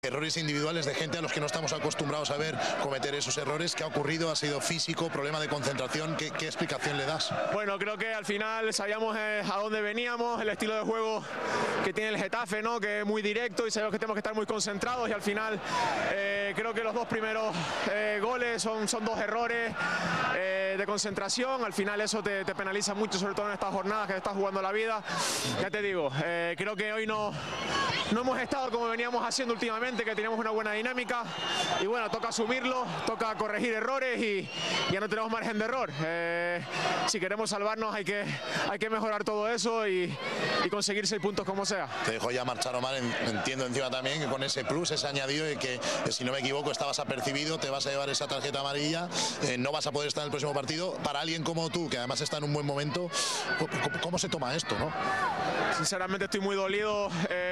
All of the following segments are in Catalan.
Errores individuales de gente a los que no estamos acostumbrados a ver cometer esos errores. ¿Qué ha ocurrido? ¿Ha sido físico? ¿Problema de concentración? ¿Qué explicación le das? Bueno, creo que al final sabíamos a dónde veníamos, el estilo de juego que tiene el Getafe, ¿no? Que es muy directo y sabemos que tenemos que estar muy concentrados y al final creo que los dos primeros goles son dos errores de concentración. Al final eso te penaliza mucho, sobre todo en estas jornadas que estás jugando la vida. Ya te digo, creo que hoy no hemos estado como veníamos haciendo últimamente, que teníamos una buena dinámica y bueno, toca asumirlo, toca corregir errores y ya no tenemos margen de error. Si queremos salvarnos hay que mejorar todo eso y conseguir 6 puntos como sea. Te dejó ya marchar Omar, entiendo encima también que con ese plus, ese añadido de que, si no me equivoco, estabas apercibido, te vas a llevar esa tarjeta amarilla, no vas a poder estar en el próximo partido. Para alguien como tú, que además está en un buen momento, ¿cómo se toma esto, no? Sinceramente estoy muy dolido,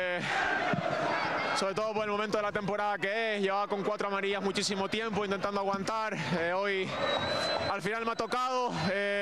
sobre todo por el momento de la temporada que es. Llevaba con 4 amarillas muchísimo tiempo intentando aguantar. Hoy al final me ha tocado.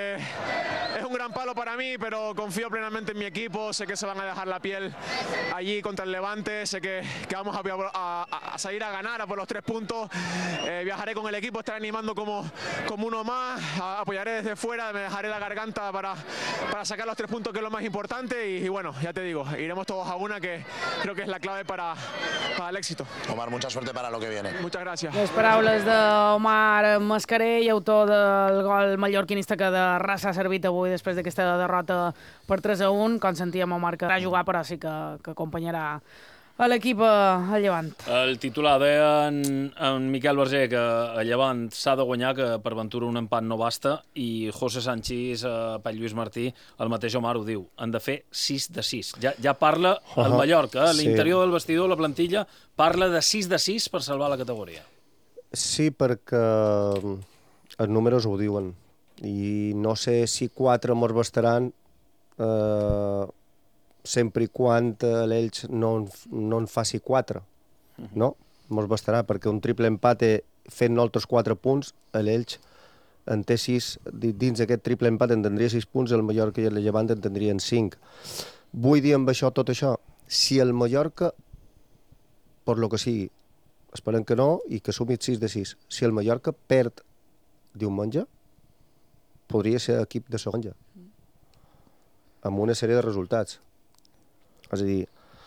Es un gran palo para mí, pero confío plenamente en mi equipo. Sé que se van a dejar la piel allí contra el Levante. Sé que vamos a salir a ganar, a por los 3 puntos. Viajaré con el equipo, estaré animando como uno más. Apoyaré desde fuera, me dejaré la garganta para sacar los 3 puntos, que es lo más importante. Y bueno, ya te digo, iremos todos a una, que creo que es la clave para l'èxit. Omar, mucha suerte para lo que viene. Muchas gracias. Les paraules d'Omar Mascarell, autor del gol mallorquinista que de raça ha servit avui després d'aquesta derrota per 3-1. Com sentíem, Omar que va jugar, però sí que acompanyarà a l'equip a Llevant. El titular deia en Miquel Verger que a Llevant s'ha de guanyar, que per ventura un empat no basta, i José Sanchís, Pall Lluís Martí, el mateix Omar ho diu, han de fer 6 de 6. Ja parla el Mallorca, l'interior del vestidor, la plantilla, parla de 6 de 6 per salvar la categoria. Sí, perquè els números ho diuen, i no sé si 4 mos bastaran sempre i quan l'Elx no en faci 4, no? Mos bastarà, perquè un triple empat fent altres 4 punts, l'Elx en té 6, dins d'aquest triple empat en tindria 6 punts, el Mallorca i el Llevant en tindrien 5. Vull dir amb això, tot això, si el Mallorca, per lo que sigui, esperem que no, i que sumi 6 de 6, si el Mallorca perd diumenge, podria ser equip de segona, amb una sèrie de resultats. És a dir,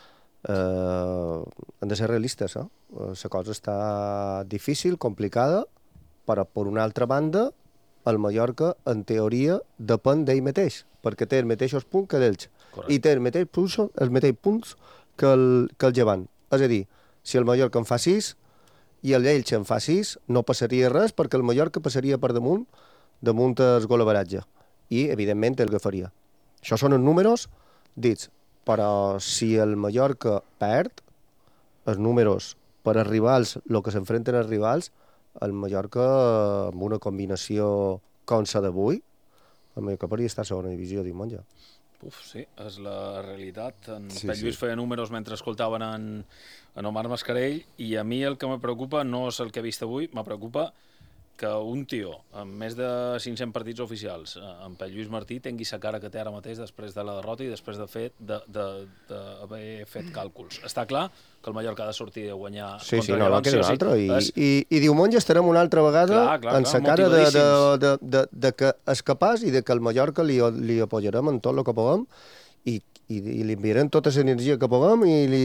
hem de ser realistes, eh? La cosa està difícil, complicada, però per una altra banda, el Mallorca, en teoria, depèn d'ell mateix, perquè té els mateixos punts que l'Elx, i té els mateixos punts que el Llevant. És a dir, si el Mallorca en fa 6 i l'Elx en fa 6, no passaria res, perquè el Mallorca passaria per damunt el golaveratge, i, evidentment, el que faria. Això són els números dits. Però si el Mallorca perd, els números per als rivals, el que s'enfrenten els rivals, el Mallorca, amb una combinació com la d'avui, el Mallorca podria estar a segona divisió diumenge. Sí, és la realitat. En Pall Lluís feia números mentre escoltaven en Omar Mascarell, i a mi el que me preocupa no és el que he vist avui, me preocupa que un tio amb més de 500 partits oficials, en Pall Lluís Martí, tingui la cara que té ara mateix després de la derrota i després d'haver fet càlculs. Està clar que el Mallorca ha de sortir a guanyar contra el Llevant. No queda un altre. I diumenge estarem una altra vegada en la cara de que és capaç i de que el Mallorca li apoyarem en tot el que puguem i li enviarem tota l'energia que puguem,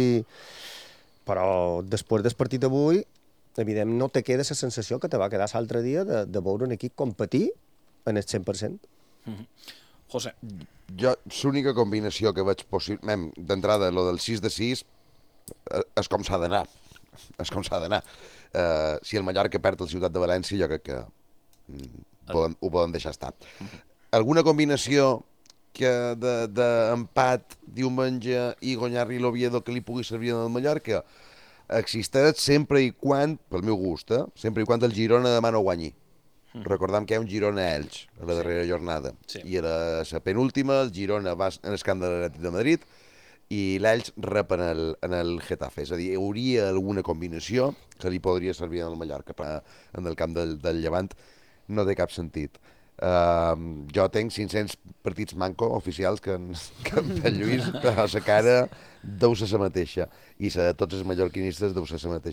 però després del partit d'avui, evidentment, no te queda la sensació que te va quedar l'altre dia de veure un equip competir en el 100%. José. Jo, l'única combinació que veig possible, d'entrada, lo del 6 de 6, és com s'ha d'anar. És com s'ha d'anar. Si el Mallorca perd el Ciutat de València, jo crec que ho poden deixar estar. Alguna combinació d'empat diumenge i guanyar-li l'Oviedo que li pugui servir al Mallorca existeix sempre i quan, pel meu gust, sempre i quan el Girona demà no guanyi. Recordem que hi ha un Girona-Elx a la darrera jornada. I a la penúltima el Girona va en el camp de l'Atlètic de Madrid i l'Elx rep en el Getafe. És a dir, hi hauria alguna combinació que li podria servir al Mallorca. En el camp del Llevant no té cap sentit. Jo tenc 500 partits manco oficials que en Lluís a la cara deu ser la mateixa, i tots els mallorquinistes deu ser la mateixa.